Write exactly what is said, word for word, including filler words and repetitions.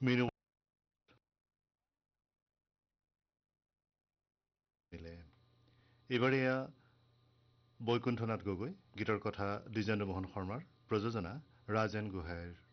মিনু এইবাৰ এয়া বৈকুণ্ঠনাথ গগৈ, গীতৰ কথা দ্বিজেন্দ্ৰ মোহন শৰ্মাৰ, প্ৰযোজনা ৰাজেন গোহাঁইৰ।